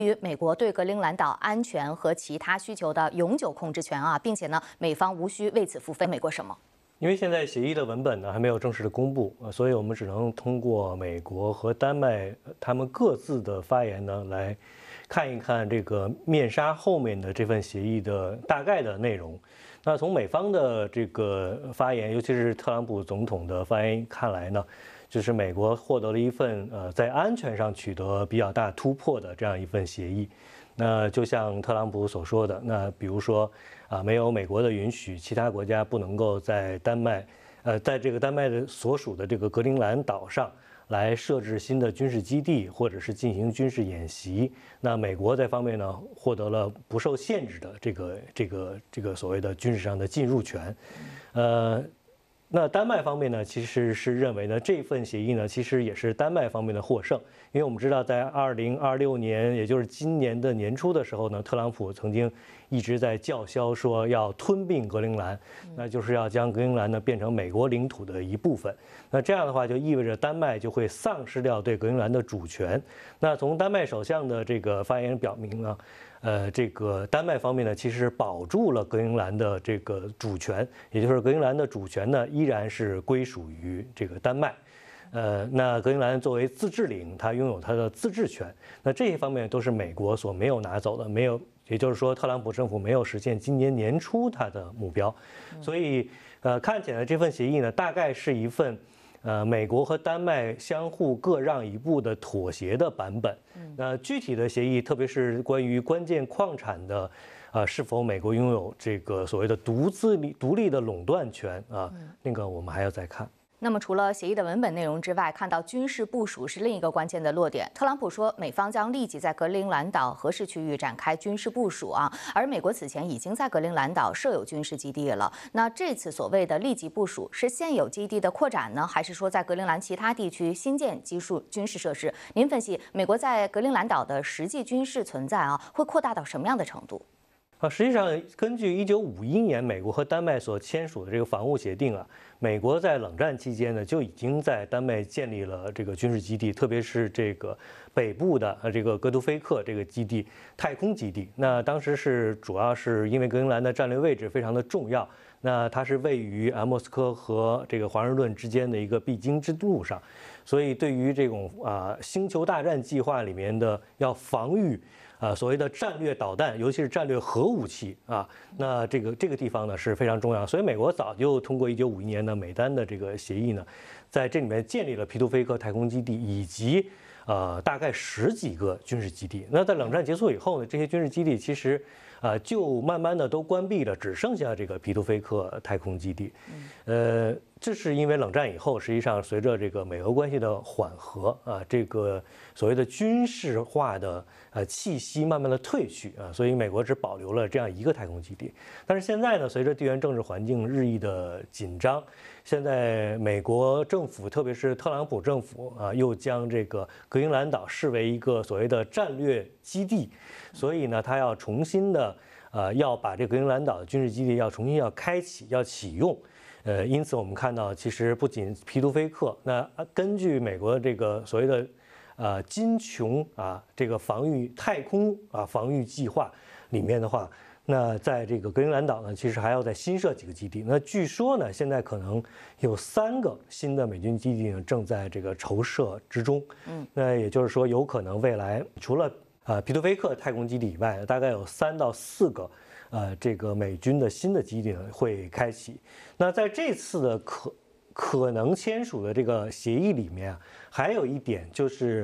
于美国对格陵兰岛安全和其他需求的永久控制权啊，并且呢，美方无需为此付费。美国什么？ 因为现在协议的文本呢还没有正式的公布，所以我们只能通过美国和丹麦他们各自的发言呢来看一看这个面纱后面的这份协议的大概的内容。那从美方的这个发言，尤其是特朗普总统的发言看来呢，就是美国获得了一份在安全上取得比较大突破的这样一份协议。那就像特朗普所说的，那比如说没有美国的允许，其他国家不能够在丹麦，在这个丹麦的所属的这个格陵兰岛上来设置新的军事基地，或者是进行军事演习。那美国在方面呢，获得了不受限制的这个所谓的军事上的进入权，那丹麦方面呢，其实是认为呢，这份协议呢，其实也是丹麦方面的获胜，因为我们知道，在2026年，也就是今年的年初的时候呢，特朗普曾经一直在叫嚣说要吞并格陵兰，那就是要将格陵兰呢变成美国领土的一部分。那这样的话，就意味着丹麦就会丧失掉对格陵兰的主权。那从丹麦首相的这个发言表明呢，这个丹麦方面呢，其实保住了格陵兰的这个主权，也就是格陵兰的主权呢，依然是归属于这个丹麦。那格陵兰作为自治领，它拥有它的自治权。那这些方面都是美国所没有拿走的，没有，也就是说，特朗普政府没有实现今年年初它的目标。所以，看起来这份协议呢，大概是一份。美国和丹麦相互各让一步的妥协的版本。那具体的协议，特别是关于关键矿产的，是否美国拥有这个所谓的独立的垄断权啊？那个我们还要再看。 那么，除了协议的文本内容之外，看到军事部署是另一个关键的落点。特朗普说，美方将立即在格陵兰岛核试区域展开军事部署啊，而美国此前已经在格陵兰岛设有军事基地了。那这次所谓的立即部署，是现有基地的扩展呢，还是说在格陵兰其他地区新建军事设施？您分析，美国在格陵兰岛的实际军事存在啊，会扩大到什么样的程度？ 实际上，根据1951年美国和丹麦所签署的这个防务协定啊，美国在冷战期间呢就已经在丹麦建立了这个军事基地，特别是这个北部的这个格图菲克这个基地太空基地。那当时主要是因为格陵兰的战略位置非常的重要，那它是位于莫斯科和这个华盛顿之间的一个必经之路上，所以对于这种星球大战计划里面的要防御。所谓的战略导弹，尤其是战略核武器啊，那这个地方呢是非常重要，所以美国早就通过1951年的美丹的这个协议呢，在这里面建立了皮图菲克太空基地以及大概10几个军事基地。那在冷战结束以后呢，这些军事基地其实就慢慢的都关闭了，只剩下这个皮图菲克太空基地。这是因为冷战以后，实际上随着这个美俄关系的缓和啊，这个所谓的军事化的气息慢慢的褪去啊，所以美国只保留了这样一个太空基地。但是现在呢，随着地缘政治环境日益的紧张，现在美国政府，特别是特朗普政府啊，又将这个格陵兰岛视为一个所谓的战略基地，所以呢，他要重新的要把这个格陵兰岛的军事基地要重新开启，要启用。因此我们看到，其实不仅皮图菲克，那根据美国这个所谓的金琼这个太空防御计划里面的话，那在这个格陵兰岛呢，其实还要再新设几个基地。那据说呢，现在可能有3个新的美军基地呢正在这个筹设之中。那也就是说，有可能未来除了皮图菲克太空基地以外，大概有3到4个。这个美军的新的基地呢会开启。那在这次的可能签署的这个协议里面还有一点就是，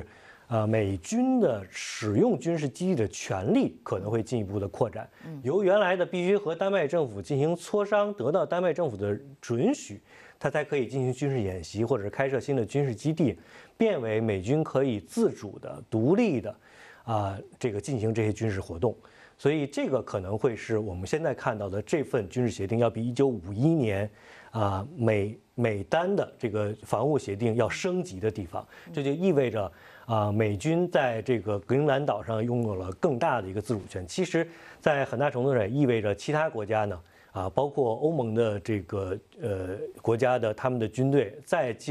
美军的使用军事基地的权利可能会进一步的扩展，由原来的必须和丹麦政府进行磋商，得到丹麦政府的准许，它才可以进行军事演习或者开设新的军事基地，变为美军可以自主的、独立的，这个进行这些军事活动。所以这个可能会是我们现在看到的这份军事协定要比1951年美丹的这个防务协定要升级的地方。这就意味着美军在这个格陵兰岛上拥有了更大的一个自主权。其实，在很大程度上也意味着其他国家呢包括欧盟的这个国家的他们的军队在